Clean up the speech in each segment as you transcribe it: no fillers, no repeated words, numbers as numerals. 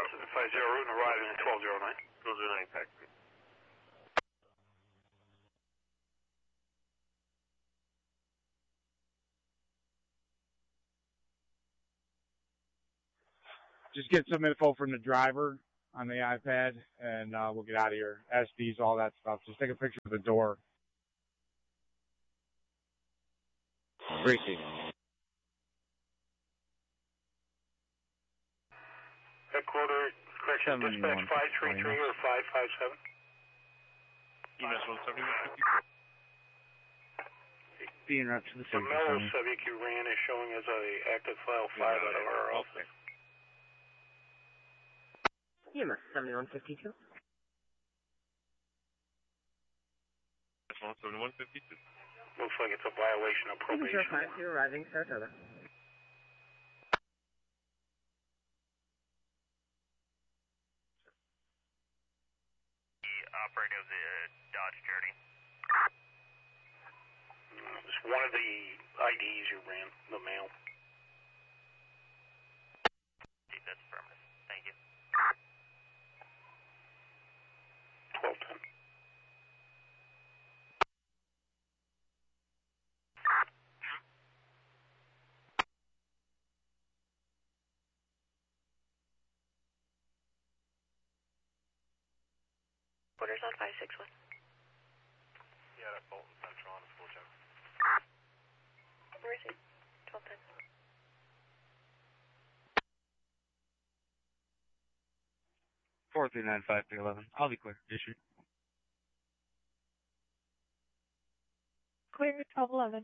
750 route and arriving at 1209. 1209, taxi. Just get some info from the driver on the iPad, and we'll get out of here. SDs, all that stuff. Just take a picture of the door. Briefing. Headquarters, correction, dispatch 533 or 557? EMS 171. Being route to the The Melrose subject you ran is showing as a active file 5 out of our office. EMS 7152. 7152. Looks like it's a violation of probation. 5, you're arriving, Saratoga. The operator of the Dodge Journey. It's one of the IDs you ran, the mail. That's affirmative. Thank you. 1210. Quarters on 561. Yeah, that's Bolton Central on the school gym. Where is he? 1210. Four 395 I'll be clear. Issue. Clear 1211.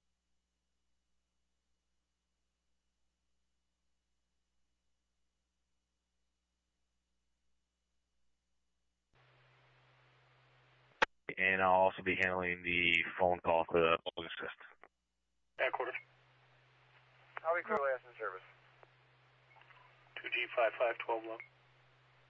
And I'll also be handling the phone call for the public assist. Headquarters. I'll be clear last in service. 2G55 1211.